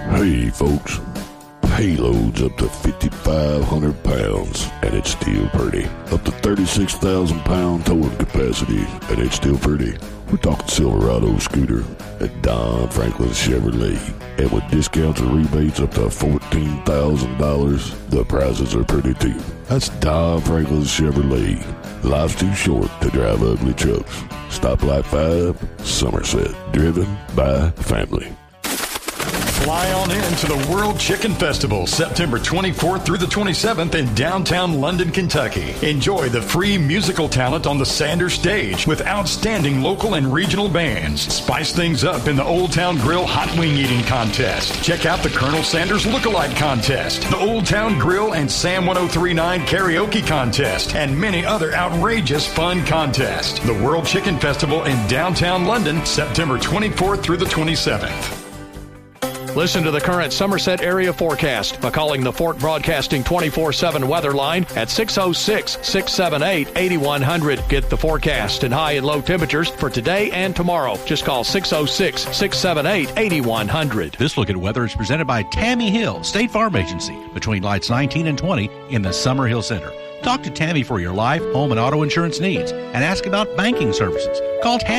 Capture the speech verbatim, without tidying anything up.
Hey, folks. Payloads up to fifty-five hundred pounds, and it's still pretty. Up to thirty-six thousand pound towing capacity, and it's still pretty. We're talking Silverado scooter at Don Franklin Chevrolet. And with discounts and rebates up to fourteen thousand dollars, the prices are pretty too. That's Don Franklin Chevrolet. Life's too short to drive ugly trucks. Stoplight five, Somerset. Driven by family. Fly on in to the World Chicken Festival, September twenty-fourth through the twenty-seventh in downtown London, Kentucky. Enjoy the free musical talent on the Sanders stage with outstanding local and regional bands. Spice things up in the Old Town Grill Hot Wing Eating Contest. Check out the Colonel Sanders Lookalike Contest, the Old Town Grill and Sam ten thirty-nine Karaoke Contest, and many other outrageous fun contests. The World Chicken Festival in downtown London, September twenty-fourth through the twenty-seventh. Listen to the current Somerset area forecast by calling the Fort Broadcasting twenty-four seven weather line at six oh six, six seven eight, eight one zero zero. Get the forecast and high and low temperatures for today and tomorrow. Just call six oh six, six seven eight, eight one zero zero. This Look at Weather is presented by Tammy Hill State Farm Agency between lights nineteen and twenty in the Summer Hill Center. Talk to Tammy for your life, home, and auto insurance needs and ask about banking services. Call Tammy